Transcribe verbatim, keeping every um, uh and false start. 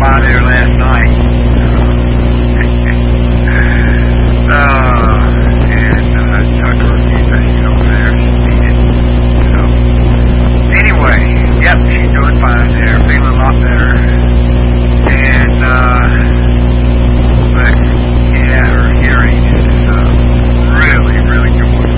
by there last night. uh, and uh, Tucker, he's uh, over there speeding. So, anyway, yep, she's doing fine there, feeling a lot better.